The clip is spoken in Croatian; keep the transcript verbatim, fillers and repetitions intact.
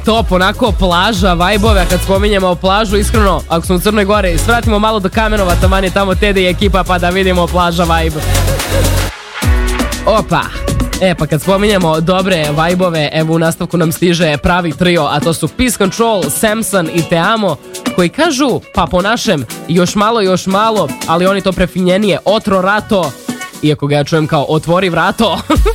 top, onako plaža, vajbove, kad spominjemo plažu, iskreno, ako smo u Crnoj Gori, svratimo malo do Kamenova, taman je tamo Tede i ekipa, pa da vidimo plaža vibe. Opa, e pa kad spominjemo dobre vajbove, evo u nastavku nam stiže pravi trio, a to su Peace Control, Samson i Te Amo, koji kažu, pa po našem, još malo, još malo, ali oni to prefinjenije, Otro Rato, iako ga ja čujem kao otvori vrato.